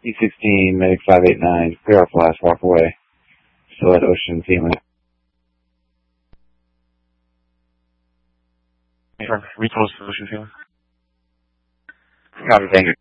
E16, Medic 589, clear our flash, walk away. Still at Ocean Feeling. Repost Ocean Feeling. Copy, thank you.